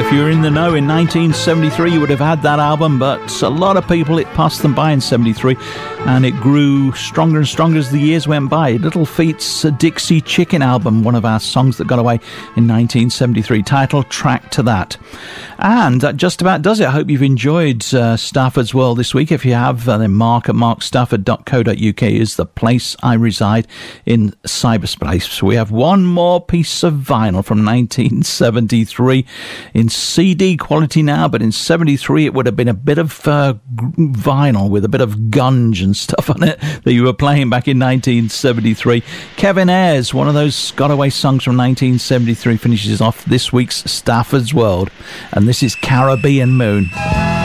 If you were in the know in 1973, you would have had that album, but a lot of people, it passed them by in 73, and it grew stronger and stronger as the years went by. Little Feat's Dixie Chicken album, one of our songs that got away in 1973, title track to that. And that just about does it. I hope you've enjoyed Stafford's World this week. If you have, then Mark at markstafford.co.uk is the place I reside in cyberspace. So we have one more piece of vinyl from 1973 in CD quality now, but in 73 it would have been a bit of vinyl with a bit of gunge and stuff on it that you were playing back in 1973. Kevin Ayers, one of those got away songs from 1973, finishes off this week's Stafford's World, and this is Caribbean Moon.